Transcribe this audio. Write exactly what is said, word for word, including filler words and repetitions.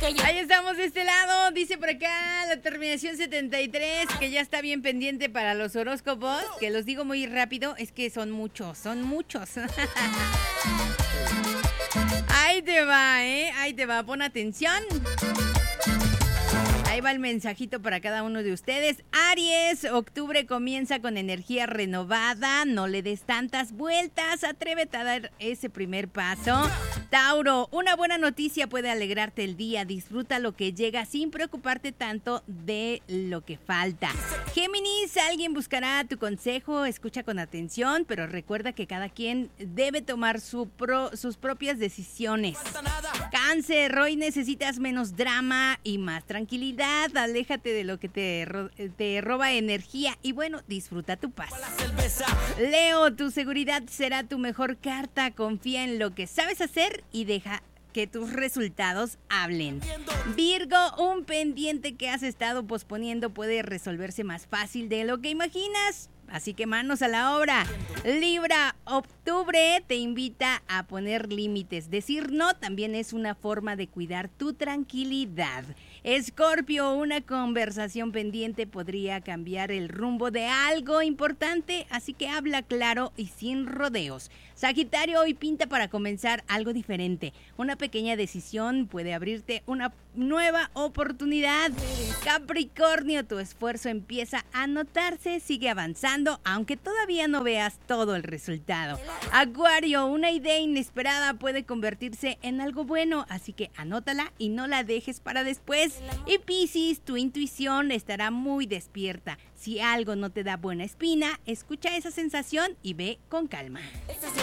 Ahí estamos de este lado, dice por acá la terminación setenta y tres, que ya está bien pendiente para los horóscopos, que los digo muy rápido, es que son muchos, son muchos. Ahí te va, ¿eh? Ahí te va, pon atención. Ahí va el mensajito para cada uno de ustedes. Aries, octubre comienza con energía renovada. No le des tantas vueltas. Atrévete a dar ese primer paso. Tauro, una buena noticia puede alegrarte el día. Disfruta lo que llega sin preocuparte tanto de lo que falta. Géminis, alguien buscará tu consejo. Escucha con atención, pero recuerda que cada quien debe tomar su pro, sus propias decisiones. Cáncer, hoy necesitas menos drama y más tranquilidad. Aléjate de lo que te, ro- te roba energía y bueno, disfruta tu paz. Leo, tu seguridad será tu mejor carta. Confía en lo que sabes hacer y deja que tus resultados hablen. Virgo, un pendiente que has estado posponiendo puede resolverse más fácil de lo que imaginas. Así que manos a la obra. Libra, octubre te invita a poner límites. Decir no también es una forma de cuidar tu tranquilidad. Escorpio, una conversación pendiente podría cambiar el rumbo de algo importante, así que habla claro y sin rodeos. Sagitario, hoy pinta para comenzar algo diferente. Una pequeña decisión puede abrirte una nueva oportunidad. Capricornio, tu esfuerzo empieza a notarse, sigue avanzando, aunque todavía no veas todo el resultado. Acuario, una idea inesperada puede convertirse en algo bueno, así que anótala y no la dejes para después. Y Piscis, tu intuición estará muy despierta. Si algo no te da buena espina, escucha esa sensación y ve con calma.